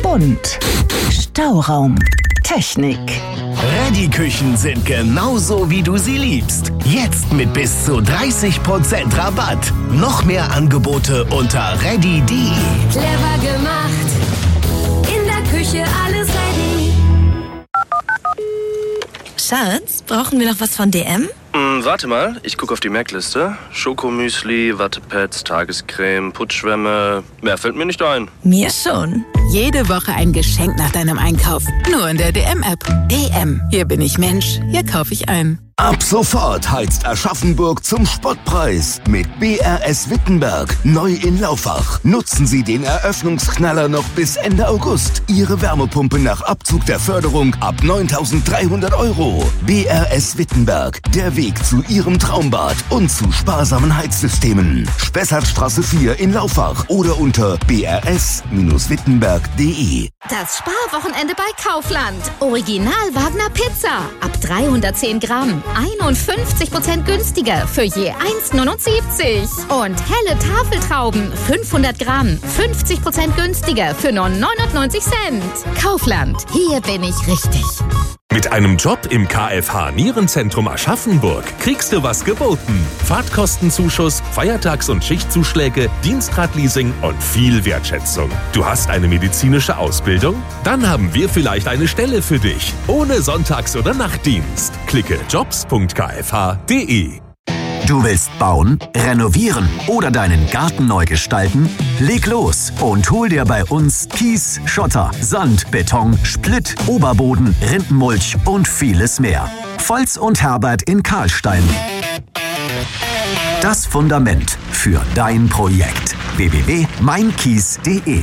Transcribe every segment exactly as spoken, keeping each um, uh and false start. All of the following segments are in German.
und Stauraum. Technik. Ready-Küchen sind genauso, wie du sie liebst. Jetzt mit bis zu dreißig Prozent Rabatt. Noch mehr Angebote unter ready punkt de. Clever gemacht. In der Küche alles ready. Schatz, brauchen wir noch was von D M? Hm, warte mal, ich gucke auf die Merkliste. Schokomüsli, Wattepads, Tagescreme, Putzschwämme. Mehr fällt mir nicht ein. Mir schon. Jede Woche ein Geschenk nach deinem Einkauf. Nur in der D M-App. D M. Hier bin ich Mensch. Hier kaufe ich ein. Ab sofort heizt Aschaffenburg zum Spottpreis mit B R S Wittenberg. Neu in Laufach. Nutzen Sie den Eröffnungsknaller noch bis Ende August. Ihre Wärmepumpe nach Abzug der Förderung ab neuntausenddreihundert Euro. B R S Wittenberg. Der Weg zu Ihrem Traumbad und zu sparsamen Heizsystemen. Spessartstraße vier in Laufach oder unter b r s wittenberg punkt de. Das Sparwochenende bei Kaufland. Original Wagner Pizza. Ab dreihundertzehn Gramm. einundfünfzig Prozent günstiger für je eins neunundsiebzig. Und helle Tafeltrauben. fünfhundert Gramm. fünfzig Prozent günstiger für nur neunundneunzig Cent. Kaufland. Hier bin ich richtig. Mit einem Job im K F H Nierenzentrum Aschaffenburg kriegst du was geboten. Fahrtkostenzuschuss, Feiertags- und Schichtzuschläge, Dienstradleasing und viel Wertschätzung. Du hast eine medizinische Ausbildung? Dann haben wir vielleicht eine Stelle für dich. Ohne Sonntags- oder Nachtdienst. Klicke jobs punkt k f h punkt de. Du willst bauen, renovieren oder deinen Garten neu gestalten? Leg los und hol dir bei uns Kies, Schotter, Sand, Beton, Splitt, Oberboden, Rindenmulch und vieles mehr. Volz und Herbert in Karlstein. Das Fundament für dein Projekt. w w w punkt mein kies punkt de.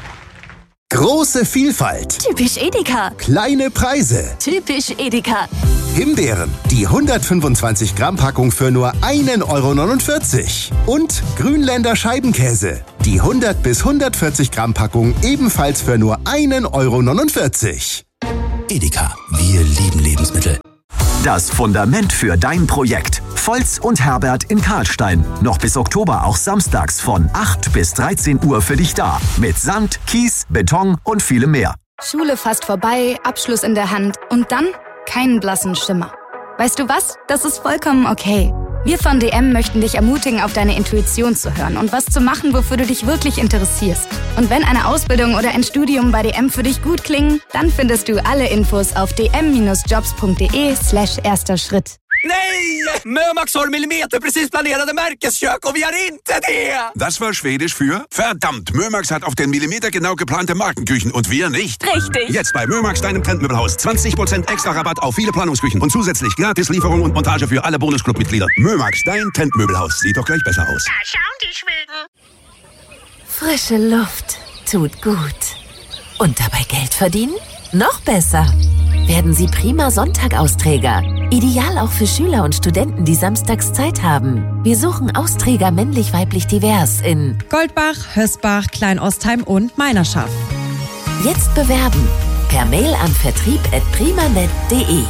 Große Vielfalt. Typisch Edeka. Kleine Preise. Typisch Edeka. Himbeeren, die hundertfünfundzwanzig Gramm Packung für nur ein Euro neunundvierzig. Und Grünländer Scheibenkäse, die hundert bis hundertvierzig Gramm Packung ebenfalls für nur ein Euro neunundvierzig. Edeka, wir lieben Lebensmittel. Das Fundament für dein Projekt. Volz und Herbert in Karlstein. Noch bis Oktober auch samstags von acht bis dreizehn Uhr für dich da. Mit Sand, Kies, Beton und vielem mehr. Schule fast vorbei, Abschluss in der Hand und dann keinen blassen Schimmer. Weißt du was? Das ist vollkommen okay. Wir von D M möchten dich ermutigen, auf deine Intuition zu hören und was zu machen, wofür du dich wirklich interessierst. Und wenn eine Ausbildung oder ein Studium bei D M für dich gut klingen, dann findest du alle Infos auf d m jobs punkt de slash erster Schritt. Nej! Mömax har millimeter precis planerade Märkeskök och vi har inte det! Das war Schwedisch für verdammt, Mömax hat auf den Millimeter genau geplante Markenküchen und wir nicht. Richtig. Jetzt bei Mömax, deinem Trendmöbelhaus. zwanzig Prozent extra Rabatt auf viele Planungsküchen und zusätzlich gratis Lieferung und Montage für alle Bonusclub-Mitglieder. Mömax, dein Trendmöbelhaus. Sieht doch gleich besser aus. Da schauen die Schweden. Frische Luft tut gut. Und dabei Geld verdienen? Noch besser. Werden Sie prima Sonntag-Austräger. Ideal auch für Schüler und Studenten, die samstags Zeit haben. Wir suchen Austräger männlich-weiblich divers in Goldbach, Hösbach, Kleinostheim und Meinerschaft. Jetzt bewerben. Per Mail an vertrieb at primanet punkt de.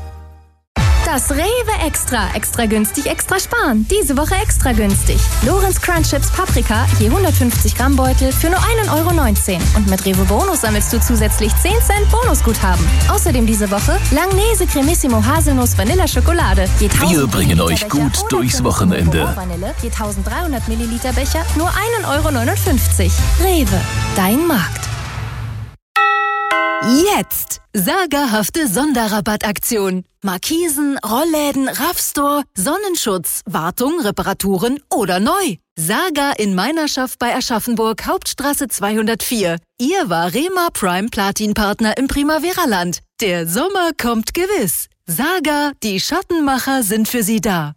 Das Rewe Extra. Extra günstig, extra sparen. Diese Woche extra günstig. Lorenz Crunch Chips Paprika, je hundertfünfzig Gramm Beutel für nur ein Euro neunzehn. Und mit Rewe Bonus sammelst du zusätzlich zehn Cent Bonusguthaben. Außerdem diese Woche Langnese Cremissimo Haselnuss Vanilla Schokolade. Je Wir bringen euch gut durchs Wochenende. Vanille, je dreizehnhundert Milliliter Becher, nur ein Euro neunundfünfzig. Rewe, dein Markt. Jetzt sagerhafte Sonderrabattaktion. Markisen, Rollläden, Raffstore, Sonnenschutz, Wartung, Reparaturen oder neu. Saga in Meinerschaft bei Aschaffenburg, Hauptstraße zweihundertvier. Ihr Varema Prime Platin Partner im Primavera-Land. Der Sommer kommt gewiss. Saga, die Schattenmacher sind für Sie da.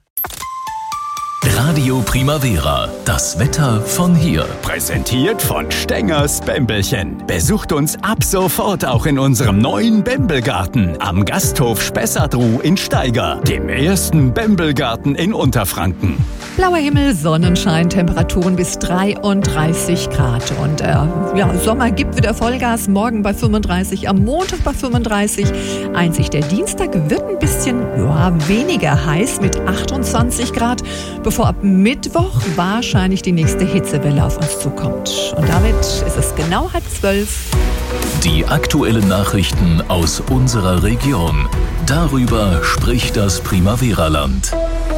Radio Primavera, das Wetter von hier. Präsentiert von Stengers Bämbelchen. Besucht uns ab sofort auch in unserem neuen Bämbelgarten am Gasthof Spessartruh in Steiger, dem ersten Bämbelgarten in Unterfranken. Blauer Himmel, Sonnenschein, Temperaturen bis dreiunddreißig Grad. Und äh, ja, Sommer gibt wieder Vollgas. Morgen bei fünfunddreißig, am Montag bei fünfunddreißig. Einzig der Dienstag wird ein bisschen ja, weniger heiß mit achtundzwanzig Grad, bevor ab Mittwoch wahrscheinlich die nächste Hitzewelle auf uns zukommt. Und damit ist es genau halb zwölf. Die aktuellen Nachrichten aus unserer Region. Darüber spricht das Primavera-Land.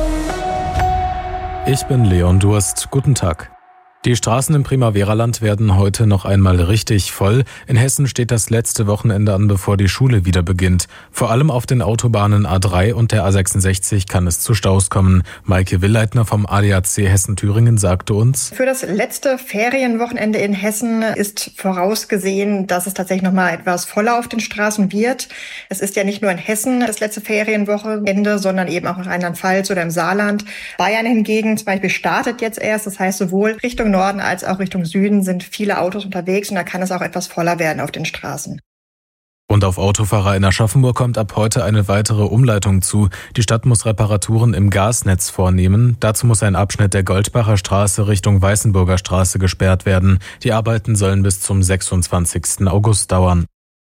Ich bin Leon Durst. Guten Tag. Die Straßen im Primavera-Land werden heute noch einmal richtig voll. In Hessen steht das letzte Wochenende an, bevor die Schule wieder beginnt. Vor allem auf den Autobahnen A drei und der A sechsundsechzig kann es zu Staus kommen. Maike Willleitner vom A D A C Hessen-Thüringen sagte uns: Für das letzte Ferienwochenende in Hessen ist vorausgesehen, dass es tatsächlich noch mal etwas voller auf den Straßen wird. Es ist ja nicht nur in Hessen das letzte Ferienwochenende, sondern eben auch in Rheinland-Pfalz oder im Saarland. Bayern hingegen zum Beispiel startet jetzt erst. Das heißt, sowohl Richtung Norden als auch Richtung Süden sind viele Autos unterwegs und da kann es auch etwas voller werden auf den Straßen. Und auf Autofahrer in Aschaffenburg kommt ab heute eine weitere Umleitung zu. Die Stadt muss Reparaturen im Gasnetz vornehmen. Dazu muss ein Abschnitt der Goldbacher Straße Richtung Weißenburger Straße gesperrt werden. Die Arbeiten sollen bis zum sechsundzwanzigsten August dauern.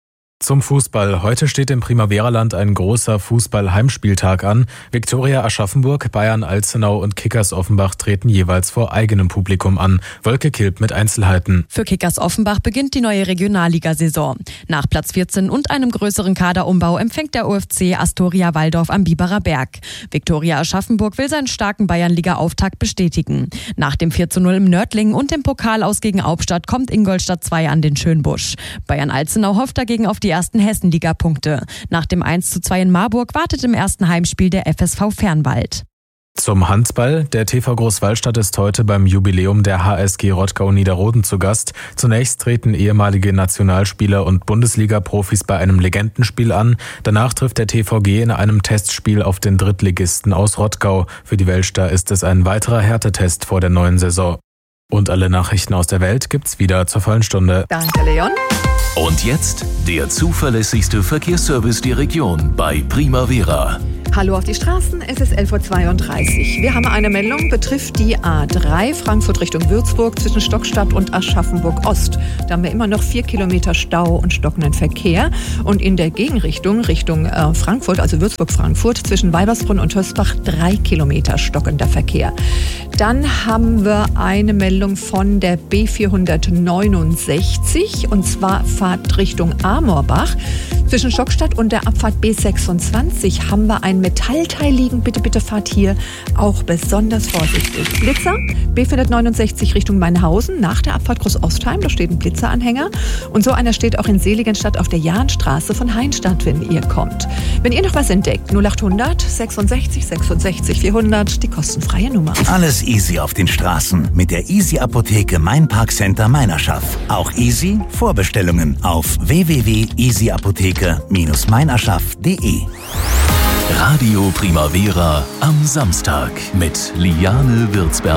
Zum Fußball. Heute steht im Primavera-Land ein großer Fußball-Heimspieltag an. Viktoria Aschaffenburg, Bayern Alzenau und Kickers Offenbach treten jeweils vor eigenem Publikum an. Wolke Kilp mit Einzelheiten. Für Kickers Offenbach beginnt die neue Regionalligasaison. Nach Platz vierzehn und einem größeren Kaderumbau empfängt der O F C Astoria Waldorf am Biberer Berg. Viktoria Aschaffenburg will seinen starken Bayernliga-Auftakt bestätigen. Nach dem vier zu null im Nördlingen und dem Pokal aus gegen Hauptstadt kommt Ingolstadt zwei an den Schönbusch. Bayern Alzenau hofft dagegen auf die die ersten Hessenliga-Punkte. Nach dem eins zu zwei in Marburg wartet im ersten Heimspiel der F S V Fernwald. Zum Handball. Der T V Großwallstadt ist heute beim Jubiläum der H S G Rottgau Niederroden zu Gast. Zunächst treten ehemalige Nationalspieler und Bundesliga-Profis bei einem Legendenspiel an. Danach trifft der T V G in einem Testspiel auf den Drittligisten aus Rottgau. Für die Weltstar ist es ein weiterer Härtetest vor der neuen Saison. Und alle Nachrichten aus der Welt gibt's wieder zur vollen Stunde. Danke, Leon. Und jetzt der zuverlässigste Verkehrsservice der Region bei Primavera. Hallo auf die Straßen, es ist elf Uhr zweiunddreißig. Wir haben eine Meldung, betrifft die A drei, Frankfurt Richtung Würzburg, zwischen Stockstadt und Aschaffenburg Ost. Da haben wir immer noch vier Kilometer Stau und stockenden Verkehr. Und in der Gegenrichtung, Richtung äh, Frankfurt, also Würzburg-Frankfurt, zwischen Weibersbrunn und Hösbach drei Kilometer stockender Verkehr. Dann haben wir eine Meldung von der B vierhundertneunundsechzig, und zwar Fahrt Richtung Amorbach. Zwischen Stockstadt und der Abfahrt B sechsundzwanzig haben wir ein Metallteil liegen. Bitte, bitte fahrt hier auch besonders vorsichtig. Blitzer, B vierhundertneunundsechzig Richtung Mainhausen, nach der Abfahrt Groß-Ostheim, da steht ein Blitzeranhänger. Und so einer steht auch in Seligenstadt auf der Jahnstraße von Heinstadt, wenn ihr kommt. Wenn ihr noch was entdeckt, null achthundert sechsundsechzig sechsundsechzig vierhundert, die kostenfreie Nummer. Alles easy auf den Straßen mit der Easy Apotheke Main Park Center Meinerschaft. Auch easy Vorbestellungen auf w w w punkt easy apotheke Bindestrich meinerschaft punkt de. Radio Primavera am Samstag mit Liane Würzberger.